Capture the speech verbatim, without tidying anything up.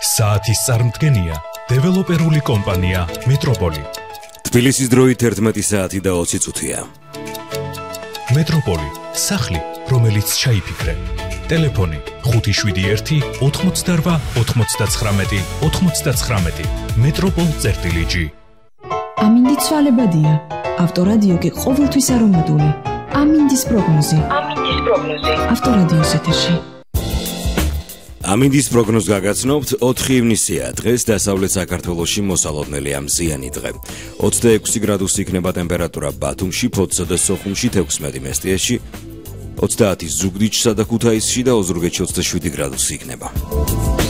საათის წარმდგენია დეველოპერული კომპანია მეტროპოლი. თბილისის დროით ერთმეტი საათი და ოცი წუთია. მეტროპოლი, სახლი, რომელიც ჩაიფიქრე. ტელეფონი ხუთი შვიდი ერთი ოთხმოცდარვა ოთხმოცდაცხრამეტი ოთხმოცდაცხრამეტი. მეტროპოლ წერტილი ჯი. ამინდი ცვალებადია. ავტორადიო კი ყოველთვის არომატული. ამინდის პროგნოზი. ამინდის პროგნოზი. ავტორადიოს ეთერში. ამინდის პროგნოზს გაგაცნობთ ოთხი ივნისია. დღეს დასავლეთ საქართველოში მოსალოდნელი ამზიანი დღე. ოცდაექვსი გრადუსი იქნება ტემპერატურა ბათუმში, ფოთსა და სოხუმში, თექვსმეტი მესტიეში, ოცდაათი ზუგდიდსა და ქუთაისში და ოზურგეთში ოცდაშვიდი გრადუსი იქნება.